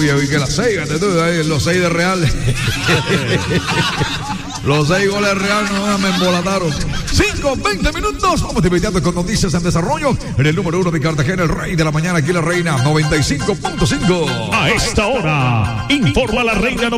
vi que las 6, los 6 de Real. Los 6 goles de Real no me embolataron. 5-20 minutos. Vamos de inmediato con noticias en desarrollo. En el número 1 de Cartagena, el rey de la mañana, aquí la Reina 95.5. A esta hora, informa la Reina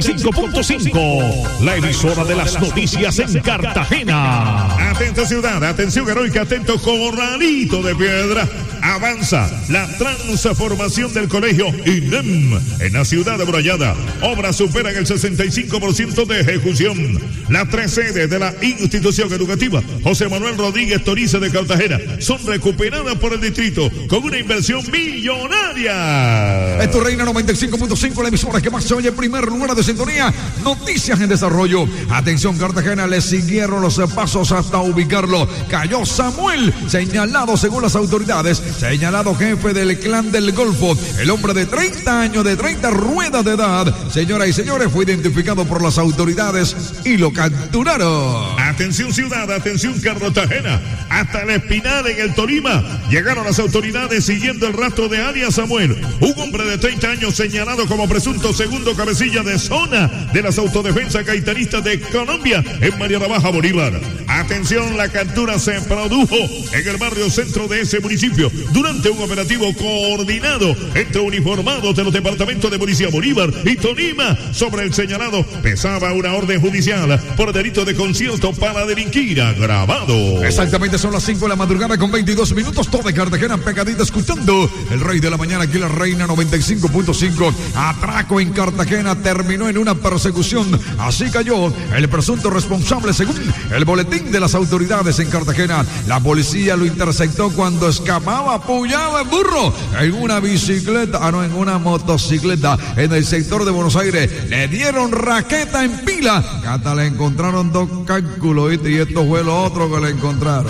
95.5. La emisora de las noticias en Cartagena. Atenta ciudad, atención heroica, atento Corralito de Piedra. Avanza la transformación del colegio INEM en la ciudad de Amurallada. Obras superan el 65% de ejecución. Las 3 sedes de la institución educativa José Manuel Rodríguez Torice de Cartagena son recuperadas por el distrito con una inversión millonaria. Esto Reina 95.5, la emisora que más se oye en primer lugar de sintonía. Noticias en desarrollo. Atención Cartagena, le siguieron los pasos hasta ubicarlo. Cayó Samuel, señalado según las autoridades, señalado jefe del clan del Golfo. El hombre de 30 años, de 30 ruedas de edad, señoras y señores, fue identificado por las autoridades y lo capturaron. Atención ciudad, atención Cartagena, hasta el Espinal en el Tolima llegaron las autoridades siguiendo el rastro de alias Samuel, un hombre de 30 años señalado como presunto segundo cabecilla de zona de las autodefensas gaitanistas de Colombia en Mariana Baja, Bolívar. Atención, la captura se produjo en el barrio centro de ese municipio durante un operativo coordinado entre uniformados de los departamentos de Policía Bolívar y Tolima sobre el señalado. Pesaba una orden judicial por delito de concierto para delinquir agravado. Exactamente, son las 5 de la madrugada con 22 minutos. Todo de Cartagena pegadita escuchando el rey de la mañana, aquí la Reina 95.5. Atraco en Cartagena terminó en una persecución. Así cayó el presunto responsable según el boletín de las autoridades en Cartagena. La policía lo interceptó cuando escapaba apoyado en burro en una bicicleta, en una motocicleta en el sector de Buenos Aires. Le dieron raqueta en pila. Hasta le encontraron 2 cálculos, ¿viste? Y esto fue lo otro que le encontraron.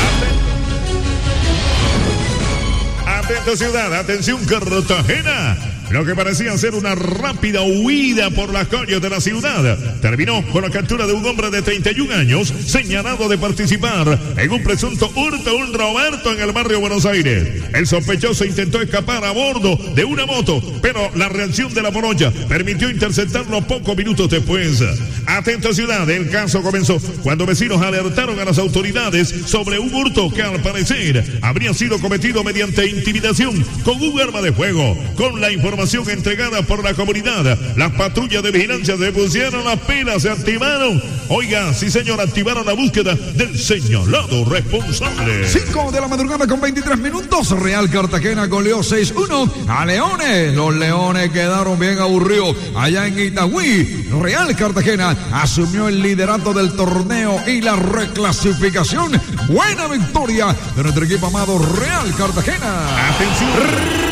Atento ciudad, atención Cartagena. Lo que parecía ser una rápida huida por las calles de la ciudad terminó con la captura de un hombre de 31 años señalado de participar en un presunto hurto, un roberto en el barrio Buenos Aires. El sospechoso intentó escapar a bordo de una moto, pero la reacción de la morocha permitió interceptarlo pocos minutos después. Atento ciudad, el caso comenzó cuando vecinos alertaron a las autoridades sobre un hurto que al parecer habría sido cometido mediante intimidación con un arma de fuego. Con la información entregada por la comunidad, las patrullas de vigilancia se pusieron las pilas, se activaron. Oiga, sí señor, activaron la búsqueda del señalado responsable. 5 de la madrugada con 23 minutos. Real Cartagena goleó 6-1 a Leones. Los Leones quedaron bien aburridos allá en Itagüí. Real Cartagena asumió el liderato del torneo y la reclasificación. Buena victoria de nuestro equipo amado Real Cartagena. Atención.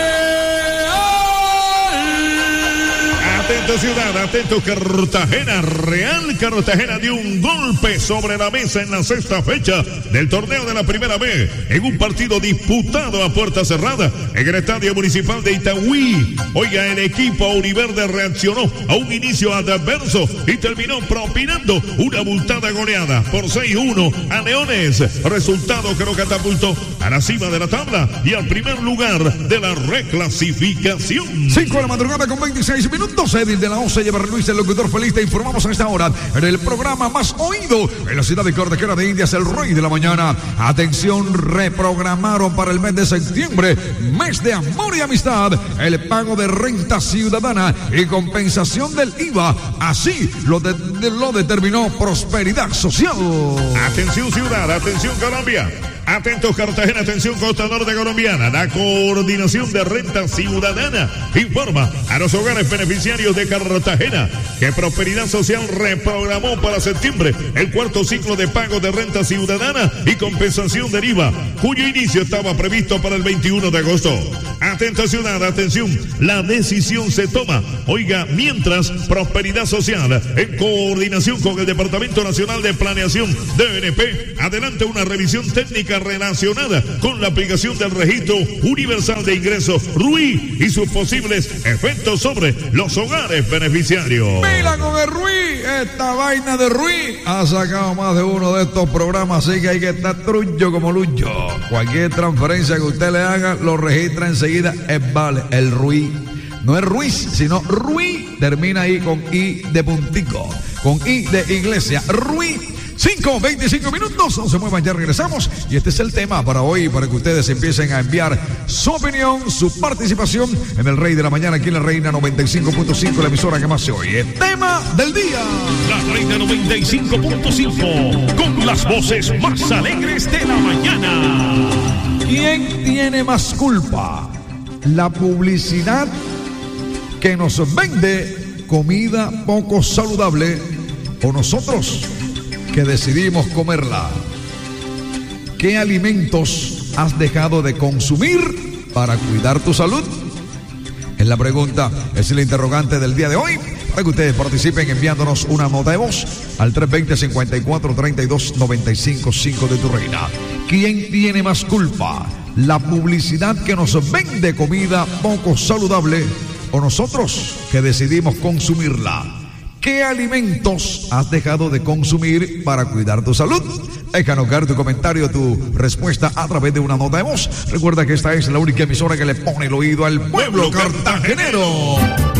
Atento ciudad, atento Cartagena. Real Cartagena dio un golpe sobre la mesa en la 6ª fecha del torneo de la Primera B en un partido disputado a puerta cerrada en el Estadio Municipal de Itagüí. Oiga, el equipo auriverde reaccionó a un inicio adverso y terminó propinando una abultada goleada por 6-1 a Leones, resultado que lo catapultó a la cima de la tabla y al primer lugar de la reclasificación. 5 de la madrugada con 26 minutos. Edil de la OCE lleva Luis, el locutor feliz. Te informamos a esta hora en el programa más oído en la ciudad de Cartagena de Indias, el rey de la mañana. Atención, reprogramaron para el mes de septiembre, mes de amor y amistad, el pago de renta ciudadana y compensación del IVA. Así lo determinó Prosperidad Social. Atención ciudad, atención Colombia. Atentos Cartagena, atención Costa Norte colombiana. La Coordinación de Renta Ciudadana informa a los hogares beneficiarios de Cartagena que Prosperidad Social reprogramó para septiembre el 4º ciclo de pago de renta ciudadana y compensación del IVA, cuyo inicio estaba previsto para el 21 de agosto. Atenta ciudad, atención, la decisión se toma, oiga, mientras Prosperidad Social, en coordinación con el Departamento Nacional de Planeación, DNP, adelanta una revisión técnica relacionada con la aplicación del Registro Universal de Ingresos, RUI, y sus posibles efectos sobre los hogares beneficiarios. Mira con el RUI, esta vaina de RUI ha sacado más de uno de estos programas, así que hay que estar trullo como lucho. Cualquier transferencia que usted le haga lo registra enseguida, es vale, el RUI. No es Ruiz, sino Rui. Termina ahí con I de puntico. Con I de iglesia. Rui. 5:25 minutos. No se muevan, ya regresamos. Y este es el tema para hoy, para que ustedes empiecen a enviar su opinión, su participación en el Rey de la Mañana, aquí en la Reina 95.5, la emisora que más se oye. Tema del día. La Reina 95.5, con las voces más alegres de la mañana. ¿Quién tiene más culpa? ¿La publicidad que nos vende comida poco saludable o nosotros que decidimos comerla? ¿Qué alimentos has dejado de consumir para cuidar tu salud? Es la pregunta, es el interrogante del día de hoy, para que ustedes participen enviándonos una nota de voz al 320-5432-955 de tu reina. ¿Quién tiene más culpa? ¿La publicidad que nos vende comida poco saludable o nosotros que decidimos consumirla? ¿Qué alimentos has dejado de consumir para cuidar tu salud? Déjanos caer tu comentario, tu respuesta a través de una nota de voz. Recuerda que esta es la única emisora que le pone el oído al pueblo cartagenero.